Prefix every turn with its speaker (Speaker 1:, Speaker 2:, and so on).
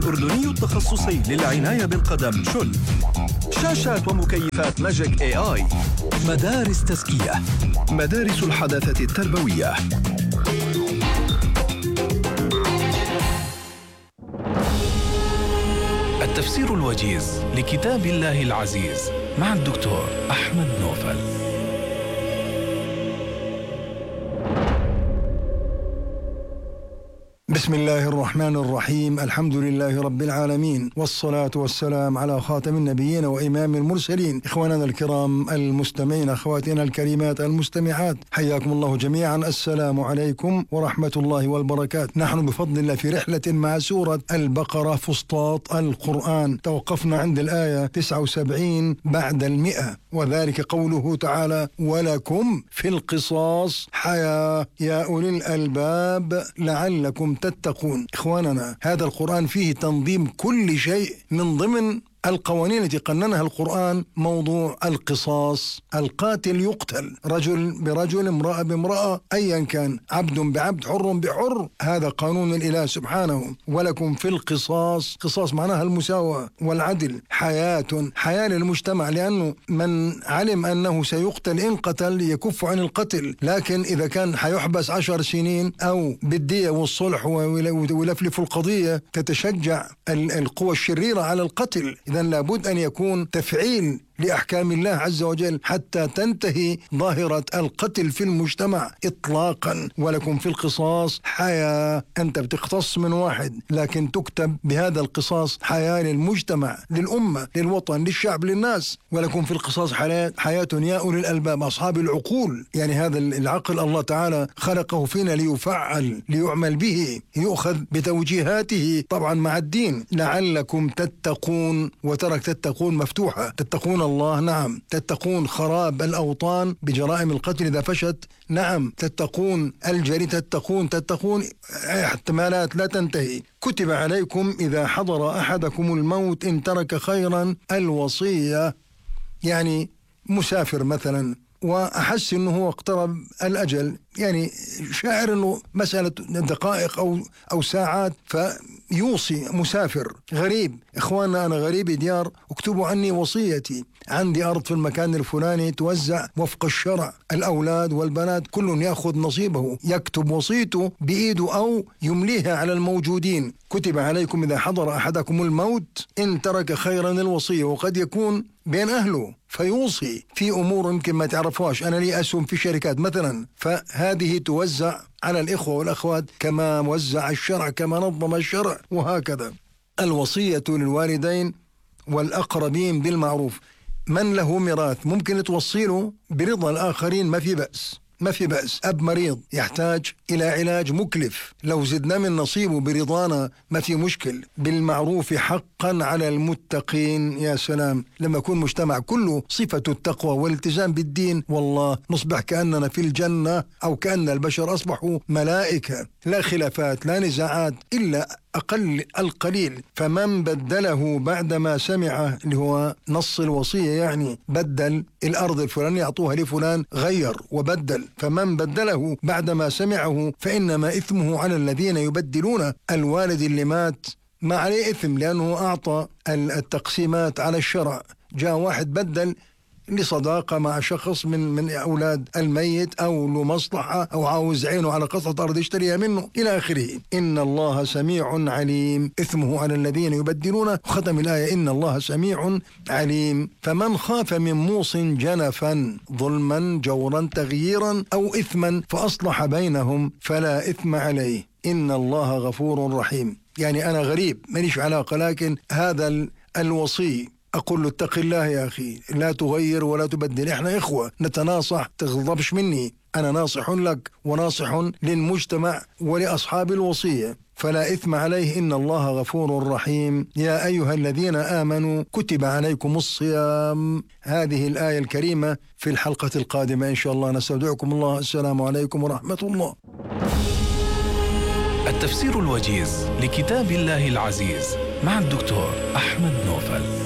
Speaker 1: الأردني التخصصي للعناية بالقدم شل. شاشات ومكيفات ماجيك AI. مدارس تزكية، مدارس الحداثة التربوية. التفسير الوجيز لكتاب الله العزيز مع الدكتور أحمد نوفل.
Speaker 2: بسم الله الرحمن الرحيم. الحمد لله رب العالمين، والصلاة والسلام على خاتم النبيين وإمام المرسلين. إخواننا الكرام المستمعين، أخواتنا الكريمات المستمعات، حياكم الله جميعا. السلام عليكم ورحمة الله والبركات. نحن بفضل الله في رحلة مع سورة البقرة فسطاط القرآن. توقفنا عند الآية 79 بعد 100، وذلك قوله تعالى: ولكم في القصاص حياة يا أولي الألباب لعلكم تتقون. إخواننا، هذا القرآن فيه تنظيم كل شيء من ضمن القوانين التي قننها القرآن. موضوع القصاص، القاتل يقتل، رجل برجل، امرأة بامرأة، أيا كان، عبد بعبد، حر بحر. هذا قانون الإله سبحانه. ولكم في القصاص، قصاص معناها المساواة والعدل. حياة للمجتمع، لأنه من علم أنه سيقتل إن قتل يكف عن القتل، لكن إذا كان حيحبس 10 سنين أو بالدية والصلح ولفلف القضية، تتشجع القوى الشريرة على القتل. إذن لابد أن يكون تفعيل لأحكام الله عز وجل حتى تنتهي ظاهرة القتل في المجتمع إطلاقا. ولكم في القصاص حياة. أنت بتقتص من واحد، لكن تكتب بهذا القصاص حياة للمجتمع، للأمة، للوطن، للشعب، للناس. ولكم في القصاص حياة يا أولي الألباب، أصحاب العقول. يعني هذا العقل الله تعالى خلقه فينا ليفعل، ليعمل به، يؤخذ بتوجيهاته طبعا مع الدين. لعلكم تتقون، وترك تتقون مفتوحة. تتقون الله، نعم. تتقون خراب الأوطان بجرائم القتل إذا فشت، نعم. تتقون الجري، تتقون احتمالات لا تنتهي. كتب عليكم إذا حضر أحدكم الموت إن ترك خيرا الوصية. يعني مسافر مثلا وأحس أنه هو اقترب الأجل، يعني شاعر أنه مسألة دقائق أو ساعات، فيوصي. مسافر غريب، إخواننا أنا غريب ديار، اكتبوا عني وصيتي، عندي أرض في المكان الفلاني توزع وفق الشرع، الأولاد والبنات كل يأخذ نصيبه، يكتب وصيته بإيده أو يمليها على الموجودين. كتب عليكم إذا حضر أحدكم الموت إن ترك خيرا الوصية. وقد يكون بين أهله فيوصي في أمور يمكن ما تعرفوش. أنا لي أسهم في شركات مثلا، فهذه توزع على الإخوة والأخوات كما وزع الشرع، كما نظم الشرع، وهكذا. الوصية للوالدين والأقربين بالمعروف. من له ميراث ممكن توصيله برضا الآخرين، ما في بأس. أب مريض يحتاج إلى علاج مكلف، لو زدنا من نصيبه برضانا ما في مشكل. بالمعروف حقا على المتقين. يا سلام لما يكون مجتمع كله صفة التقوى والالتزام بالدين، والله نصبح كأننا في الجنة، أو كأن البشر أصبحوا ملائكة. لا خلافات، لا نزاعات، إلا أقل القليل. فمن بدله بعدما سمعه، اللي هو نص الوصية، يعني بدل الأرض الفلانية أعطوها لفلان، غير وبدل. فمن بدله بعدما سمعه فإنما إثمه على الذين يبدلون. الوالد اللي مات ما عليه إثم، لأنه أعطى التقسيمات على الشرع. جاء واحد بدل لصداقة مع شخص من أولاد الميت، أو لمصلحة، أو عاوز عينه على قطعة أرض يشتريها منه، إلى آخره. إن الله سميع عليم، إثمه على الذين يبدلون. ختم الآية إن الله سميع عليم. فمن خاف من موص جنفا ظلما جورا تغييرا أو إثما فأصلح بينهم فلا إثم عليه إن الله غفور رحيم. يعني أنا غريب ماليش علاقة، لكن هذا الوصي أقول له اتق الله يا أخي، لا تغير ولا تبدل، إحنا إخوة نتناصح، تغضبش مني، أنا ناصح لك وناصح للمجتمع ولأصحاب الوصية، فلا إثم عليه إن الله غفور رحيم. يا أيها الذين آمنوا كتب عليكم الصيام. هذه الآية الكريمة في الحلقة القادمة إن شاء الله. نستودعكم الله. السلام عليكم ورحمة الله.
Speaker 1: التفسير الوجيز لكتاب الله العزيز مع الدكتور أحمد نوفل.